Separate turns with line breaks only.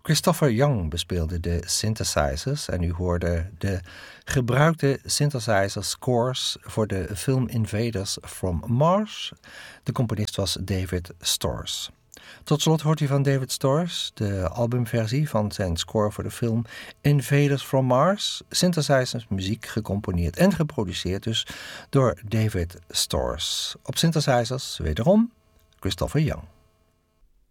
Christopher Young bespeelde de synthesizers en u hoorde de gebruikte synthesizer scores voor de film Invaders from Mars. De componist was David Storrs. Tot slot hoort u van David Storrs de albumversie van zijn score voor de film Invaders from Mars. Synthesizers muziek gecomponeerd en geproduceerd dus door David Storrs. Op synthesizers wederom Christopher Young.